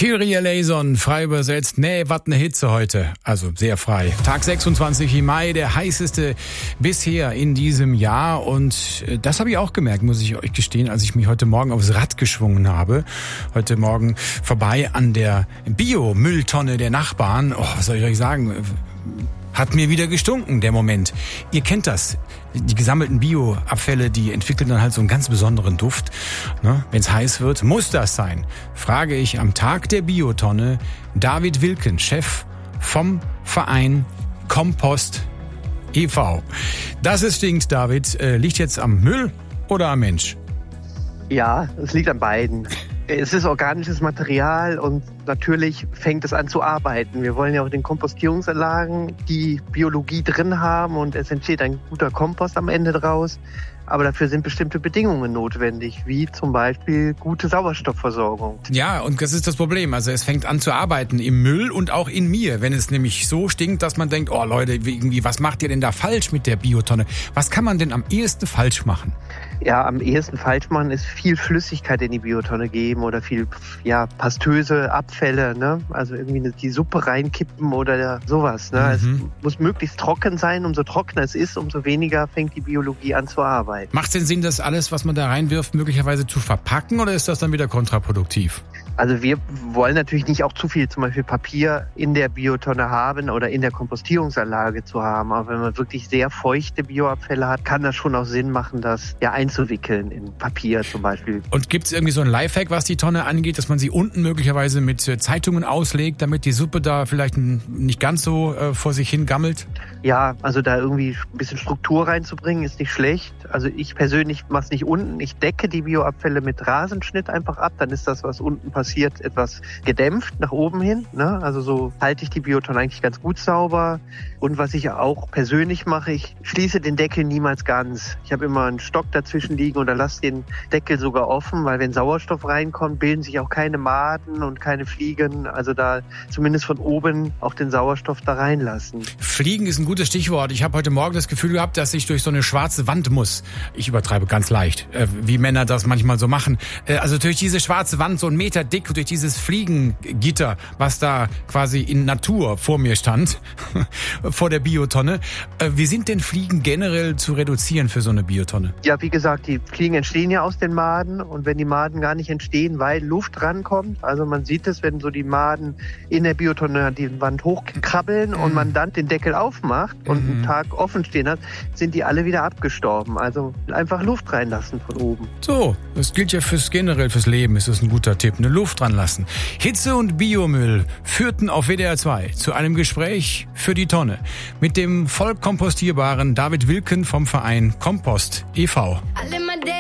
Kyrie eleison, frei übersetzt. Nee, wat ne Hitze heute. Also sehr frei. Tag 26 Mai, der heißeste bisher in diesem Jahr. Und das habe ich auch gemerkt, muss ich euch gestehen, als ich mich heute Morgen aufs Rad geschwungen habe. Heute Morgen vorbei an der Biomülltonne der Nachbarn. Oh, was soll ich euch sagen? Hat mir wieder gestunken, der Moment. Ihr kennt das. Die gesammelten Bioabfälle, die entwickeln dann halt so einen ganz besonderen Duft. Ne? Wenn es heiß wird, muss das sein? Frage ich am Tag der Biotonne David Wilken, Chef vom Verein Kompost e.V. Dass es stinkt, David, liegt jetzt am Müll oder am Mensch? Ja, es liegt an beiden. Es ist organisches Material und natürlich fängt es an zu arbeiten. Wir wollen ja auch in den Kompostierungsanlagen die Biologie drin haben und es entsteht ein guter Kompost am Ende draus. Aber dafür sind bestimmte Bedingungen notwendig, wie zum Beispiel gute Sauerstoffversorgung. Ja, und das ist das Problem. Also es fängt an zu arbeiten im Müll und auch in mir. Wenn es nämlich so stinkt, dass man denkt, oh Leute, irgendwie, was macht ihr denn da falsch mit der Biotonne? Was kann man denn am ehesten falsch machen? Ja, am ehesten falsch machen ist viel Flüssigkeit in die Biotonne geben oder viel pastöse Abfälle, ne? Also irgendwie die Suppe reinkippen oder sowas, ne? Es muss möglichst trocken sein. Umso trockener es ist, umso weniger fängt die Biologie an zu arbeiten. Macht es denn Sinn, das alles, was man da reinwirft, möglicherweise zu verpacken oder ist das dann wieder kontraproduktiv? Also wir wollen natürlich nicht auch zu viel zum Beispiel Papier in der Biotonne haben oder in der Kompostierungsanlage zu haben. Aber wenn man wirklich sehr feuchte Bioabfälle hat, kann das schon auch Sinn machen, das ja einzuwickeln in Papier zum Beispiel. Und gibt es irgendwie so ein Lifehack, was die Tonne angeht, dass man sie unten möglicherweise mit Zeitungen auslegt, damit die Suppe da vielleicht nicht ganz so vor sich hin gammelt? Ja, also da irgendwie ein bisschen Struktur reinzubringen, ist nicht schlecht. Also ich persönlich mache es nicht unten. Ich decke die Bioabfälle mit Rasenschnitt einfach ab. Dann ist das, was unten passiert, etwas gedämpft nach oben hin. Ne? Also so halte ich die Biotonne eigentlich ganz gut sauber. Und was ich auch persönlich mache, ich schließe den Deckel niemals ganz. Ich habe immer einen Stock dazwischen liegen oder lasse den Deckel sogar offen, weil wenn Sauerstoff reinkommt, bilden sich auch keine Maden und keine Fliegen. Also da zumindest von oben auch den Sauerstoff da reinlassen. Fliegen ist ein gutes Stichwort. Ich habe heute Morgen das Gefühl gehabt, dass ich durch so eine schwarze Wand muss. Ich übertreibe ganz leicht, wie Männer das manchmal so machen. Also durch diese schwarze Wand, so 1 Meter dick, durch dieses Fliegengitter, was da quasi in Natur vor mir stand, vor der Biotonne. Wie sind denn Fliegen generell zu reduzieren für so eine Biotonne? Ja, wie gesagt, die Fliegen entstehen ja aus den Maden und wenn die Maden gar nicht entstehen, weil Luft rankommt, also man sieht es, wenn so die Maden in der Biotonne die Wand hochkrabbeln und man dann den Deckel aufmacht und einen Tag offen stehen hat, sind die alle wieder abgestorben. Also einfach Luft reinlassen von oben. So, das gilt ja generell fürs Leben, ist das ein guter Tipp. Eine Luft dran lassen. Hitze und Biomüll führten auf WDR 2 zu einem Gespräch für die Tonne mit dem vollkompostierbaren David Wilken vom Verein Kompost e.V.